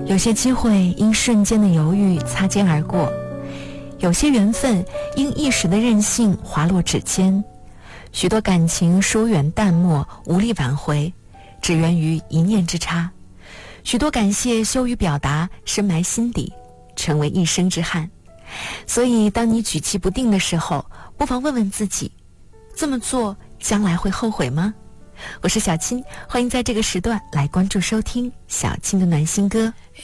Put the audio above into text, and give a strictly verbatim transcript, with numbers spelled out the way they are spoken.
有些机会因瞬间的犹豫擦肩而过，有些缘分因一时的任性滑落指尖，许多感情疏远淡漠无力挽回，只源于一念之差，许多感谢羞于表达，深埋心底，成为一生之憾。所以当你举棋不定的时候，不妨问问自己，这么做将来会后悔吗？我是小青，欢迎在这个时段来关注收听小青的暖心歌。